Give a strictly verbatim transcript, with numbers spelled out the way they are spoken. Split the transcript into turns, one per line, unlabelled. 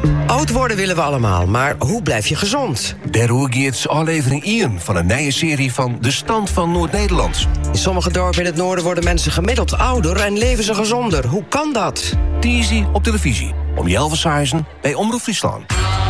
Oud worden willen we allemaal, maar hoe blijf je gezond?
Daar geeft aflevering één van een nieuwe serie van De Stand van Noord-Nederland.
In sommige dorpen in het noorden worden mensen gemiddeld ouder en leven ze gezonder. Hoe kan dat?
Teasy op televisie, om Jelvershuizen bij Omroep Friesland.